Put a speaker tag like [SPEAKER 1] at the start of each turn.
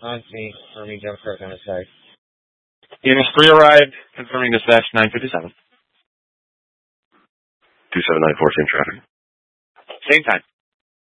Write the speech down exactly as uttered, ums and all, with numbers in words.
[SPEAKER 1] On to me, Army Democrat on the side.
[SPEAKER 2] Unit three arrived, confirming dispatch nine fifty-seven.
[SPEAKER 3] two seven nine four, same traffic.
[SPEAKER 2] Same time.